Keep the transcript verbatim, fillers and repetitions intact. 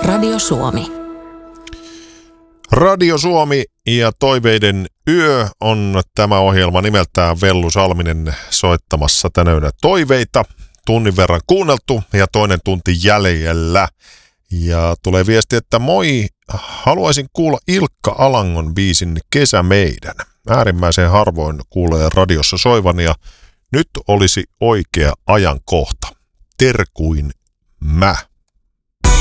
Radio Suomi. Radio Suomi ja Toiveiden yö on tämä ohjelma nimeltään. Vellu Salminen soittamassa tänä yönä toiveita. Tunnin verran kuunneltu ja toinen tunti jäljellä. Ja tulee viesti, että moi, haluaisin kuulla Ilkka Alangon biisin Kesä meidän. Äärimmäisen harvoin kuulee radiossa soivan ja nyt olisi oikea ajankohta. Terkuin mä.